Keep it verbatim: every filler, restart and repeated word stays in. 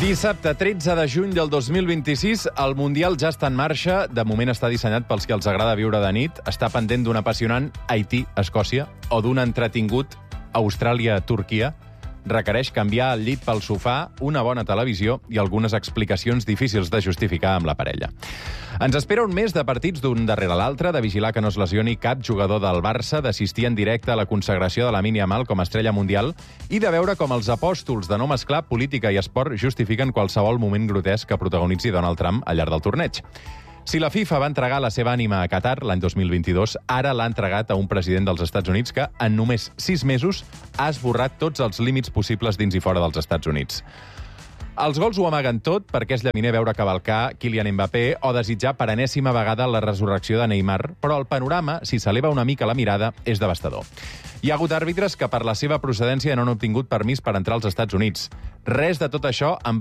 Dissabte, tretze de juny del dos mil vint-i-sis, el Mundial ja està en marxa. De moment està dissenyat pels que els agrada viure de nit. Està pendent d'un apassionant Haití-Escòcia o d'un entretingut Austràlia-Turquia. Requereix canviar el llit pel sofà, una bona televisió i algunes explicacions difícils de justificar amb la parella. Ens espera un mes de partits d'un darrere l'altre, de vigilar que no es lesioni cap jugador del Barça, d'assistir en directe a la consagració de Lamine Yamal com a estrella mundial i de veure com els apòstols de no mesclar política i esport justifiquen qualsevol moment grotesc que protagonitzi Donald Trump al llarg del torneig. Si la FIFA va entregar la seva ànima a Qatar l'any dos mil vint-i-dos, ara l'ha entregat a un president dels Estats Units que, en només sis mesos, ha esborrat tots els límits possibles dins i fora dels Estats Units. Els gols ho amaguen tot, perquè és llaminer veure cavalcar Kylian Mbappé o desitjar per enèsima vegada la resurrecció de Neymar, però el panorama, si s'eleva una mica la mirada, és devastador. Hi ha hagut àrbitres que per la seva procedència no han obtingut permís per entrar als Estats Units. Res de tot això en